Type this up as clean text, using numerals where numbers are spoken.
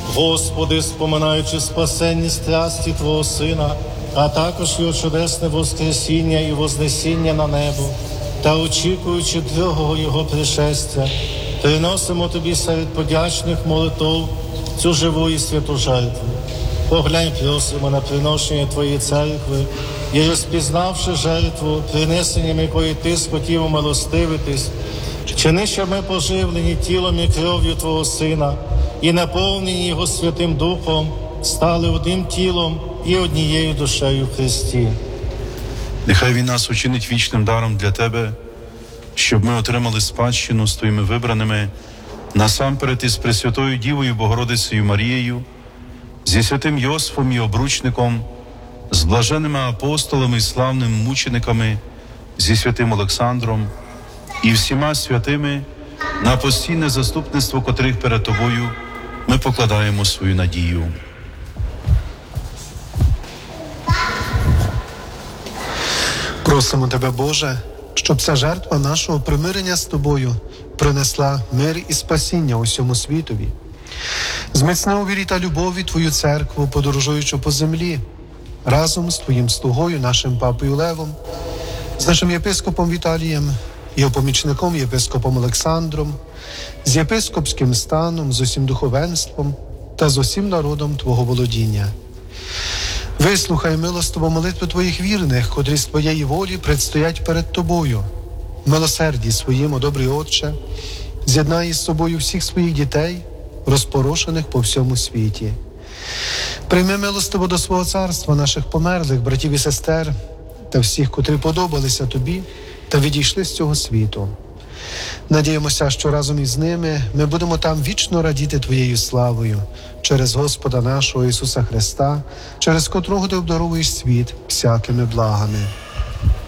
Господи, споминаючи спасенні страсті Твого Сина, а також Його чудесне воскресіння і вознесіння на небо, та очікуючи другого Його пришестя, приносимо Тобі серед подячних молитов цю живу і святу жертву. Поглянь, просимо на приношення Твоєї церкви і, розпізнавши жертву, принесенням якої Ти схотів умилостивитись, чини, щоб ми поживлені тілом і кров'ю Твого Сина і наповнені Його Святим Духом, стали одним тілом і однією душею в Христі. Нехай Він нас учинить вічним даром для Тебе, щоб ми отримали спадщину з Твоїми вибраними, насамперед із Пресвятою Дівою Богородицею Марією, зі святим Йосифом і обручником, з блаженними апостолами і славними мучениками, зі святим Олександром і всіма святими, на постійне заступництво котрих перед Тобою ми покладаємо свою надію. Просимо Тебе, Боже, щоб ця жертва нашого примирення з Тобою принесла мир і спасіння усьому світові. Зміцни у вірі та любові Твою церкву, подорожуючи по землі, разом з Твоїм слугою, нашим папою Левом, з нашим єпископом Віталієм, його помічником єпископом Олександром, з єпископським станом, з усім духовенством та з усім народом Твого володіння. Вислухай милостиво молитви Твоїх вірних, котрі з Твоєї волі предстоять перед Тобою. Милосерді своїм, о добрий Отче, з'єднай із собою всіх своїх дітей, розпорошених по всьому світі. Прийми милостиво до свого царства наших померлих братів і сестер та всіх, котрі подобалися Тобі та відійшли з цього світу. Надіємося, що разом із ними ми будемо там вічно радіти Твоєю славою через Господа нашого Ісуса Христа, через котрого Ти обдаровуєш світ всякими благами.